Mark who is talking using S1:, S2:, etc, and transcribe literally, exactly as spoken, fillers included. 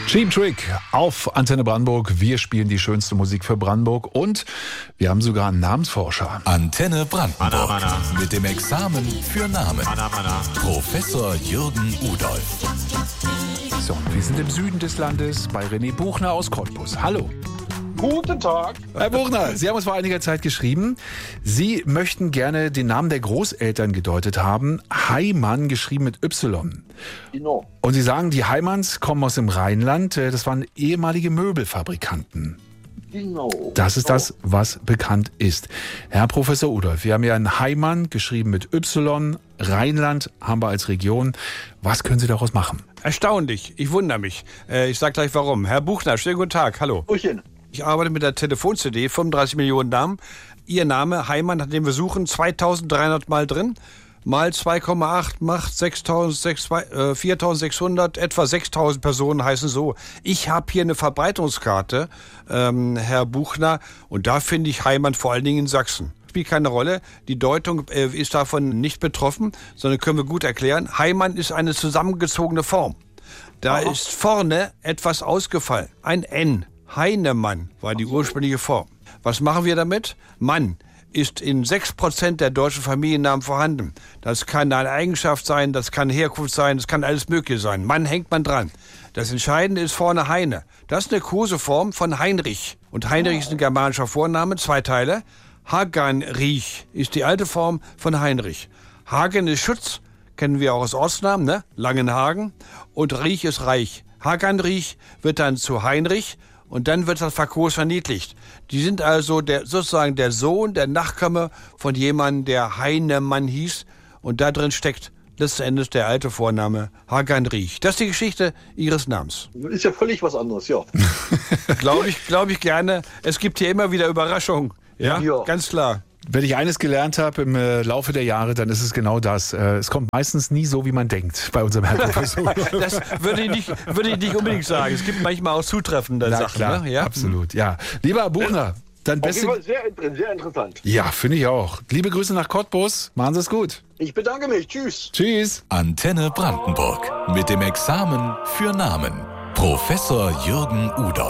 S1: Cheap Trick auf Antenne Brandenburg. Wir spielen die schönste Musik für Brandenburg und wir haben sogar einen Namensforscher.
S2: Antenne Brandenburg
S3: Mana, mana.
S2: mit dem Examen für Namen.
S3: Mana, mana.
S2: Professor Jürgen Udolf.
S1: So, wir sind im Süden des Landes bei René Buchner aus Cottbus. Hallo.
S4: Guten Tag.
S1: Herr Buchner, Sie haben uns vor einiger Zeit geschrieben, Sie möchten gerne den Namen der Großeltern gedeutet haben. Heimann, geschrieben mit Y.
S4: Genau.
S1: Und Sie sagen, die Heimanns kommen aus dem Rheinland. Das waren ehemalige Möbelfabrikanten.
S4: Genau.
S1: Das ist
S4: Genau.
S1: das, was bekannt ist. Herr Professor Udolf, wir haben ja einen Heimann, geschrieben mit Y. Rheinland haben wir als Region. Was können Sie daraus machen?
S3: Erstaunlich, ich wundere mich. Äh, ich sage gleich warum. Herr Buchner, schönen guten Tag, hallo.
S4: Brüchen.
S3: Ich arbeite mit der Telefon-C D, fünfunddreißig Millionen Namen. Ihr Name, Heimann, nach dem wir suchen, zweitausenddreihundert Mal drin. Mal zwei Komma acht macht viertausendsechshundert, etwa sechstausend Personen heißen so. Ich habe hier eine Verbreitungskarte, ähm, Herr Buchner, und da finde ich Heimann vor allen Dingen in Sachsen. Spielt keine Rolle. Die Deutung äh, ist davon nicht betroffen, sondern können wir gut erklären. Heimann ist eine zusammengezogene Form. Da
S4: Aha.
S3: ist vorne etwas ausgefallen. Ein N. Heinemann war die ursprüngliche Form. Was machen wir damit? Mann ist in sechs Prozent der deutschen Familiennamen vorhanden. Das kann eine Eigenschaft sein, das kann Herkunft sein, das kann alles Mögliche sein. Mann hängt man dran. Das Entscheidende ist vorne Heine. Das ist eine Koseform von Heinrich. Und Heinrich ist ein germanischer Vorname, zwei Teile. Haganrich ist die alte Form von Heinrich. Hagen ist Schutz, kennen wir auch aus Ortsnamen, ne? Langenhagen. Und Riech ist Reich. Haganrich wird dann zu Heinrich. Und dann wird das Verkos verniedlicht. Die sind also der, sozusagen der Sohn, der Nachkomme von jemandem, der Heinemann hieß. Und da drin steckt letzten Endes der alte Vorname Haganrich. Das ist die Geschichte ihres Namens.
S4: Ist ja völlig was anderes, ja.
S3: Glaube ich, glaube ich gerne. Es gibt hier immer wieder Überraschungen. Ja,
S4: Ja.
S3: ganz klar.
S1: Wenn ich eines gelernt habe im äh, Laufe der Jahre, dann ist es genau das. Äh, es kommt meistens nie so, wie man denkt bei unserem Herrn Professor.
S3: Das würde ich nicht, würde ich nicht unbedingt sagen. Es gibt manchmal auch zutreffende
S1: Na
S3: Sachen.
S1: klar,
S3: Ne? Ja?
S1: absolut. Ja. Lieber Herr Buchner, dann
S4: Auf jeden Fall
S1: beste...
S4: sehr, inter- sehr interessant.
S1: Ja, finde ich auch. Liebe Grüße nach Cottbus. Machen Sie es gut.
S4: Ich bedanke mich. Tschüss.
S1: Tschüss.
S2: Antenne Brandenburg mit dem Examen für Namen. Professor Jürgen Udolf.